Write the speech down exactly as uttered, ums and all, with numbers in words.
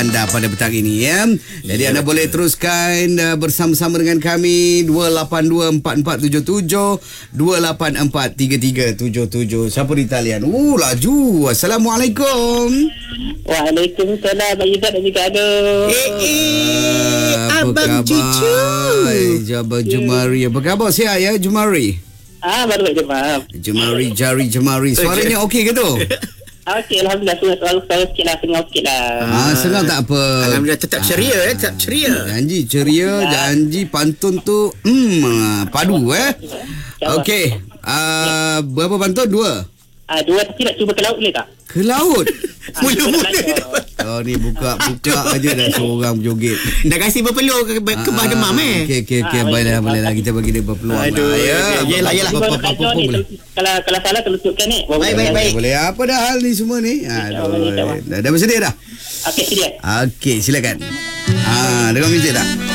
anda pada petang ini ya. Jadi yeah, anda betul. boleh teruskan uh, bersama-sama dengan kami dua lapan dua empat empat tujuh tujuh dua lapan empat tiga tiga tujuh tujuh. Siapa di talian? Uh laju. Assalamualaikum. Waalaikumsalam Abang Izzat dan juga ada. Eh, eh Abang Cucu. Abang Jumari. Apa khabar sihat ya Jumari? Ah, baru baik jemaah. Jemari, jari, jemari. Suaranya okey ke tu? Okey, Alhamdulillah. Selalu selalu sikit lah. Tengah sikit lah. Ah, senang tak apa. Alhamdulillah tetap ceria eh. Tetap ceria. Janji ceria, janji pantun tu hmm, padu eh. Okey. Uh, berapa pantun? Dua? Ah, dua tapi nak cuba ke laut boleh tak? Ke laut? Mula-mula. Oh ni buka-buka aja dah seorang berjoget. Dah kasih berpeluang ke kebah demam eh. Okey okey okey baiklah bolehlah kita bagi dia berpeluang. Aduh, ya. Yelah yelah. Kalau kalau salah terlututkan ni. Baik baik baik. Boleh apa dah hal ni semua ni? Aduh. Dah, dah bersedia dah? Okey, sedia. Okey silakan. Ah, dengar muzik tak?